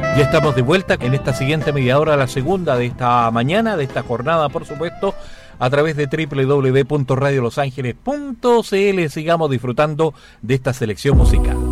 Ya estamos de vuelta en esta siguiente media hora, la segunda de esta mañana, de esta jornada, por supuesto, a través de www.radiolosangeles.cl. Sigamos disfrutando de esta selección musical.